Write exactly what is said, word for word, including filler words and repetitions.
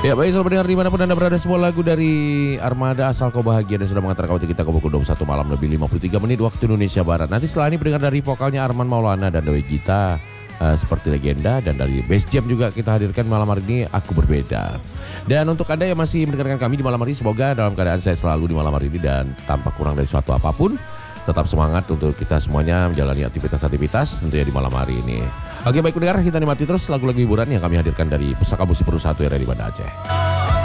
Ya baik, selamat dengar dimanapun Anda berada. Sebuah lagu dari Armada, Asal Kau Bahagia, dan sudah mengantarkan waktu kita ke pukul dua puluh satu malam lebih lima puluh tiga menit waktu Indonesia Barat. Nanti setelah ini pendengar dari vokalnya Arman Maulana dan Dewi Gita uh, seperti legenda, dan dari Bass Jam juga kita hadirkan malam hari ini Aku Berbeda. Dan untuk Anda yang masih mendengarkan kami di malam hari, semoga dalam keadaan saya selalu di malam hari ini dan tanpa kurang dari suatu apapun. Tetap semangat untuk kita semuanya menjalani aktivitas-aktivitas tentunya di malam hari ini. Oke baik pendengar, kita nikmati terus lagu-lagu hiburan yang kami hadirkan dari Pusaka Musik Peru satu yang ada di Banda Aceh.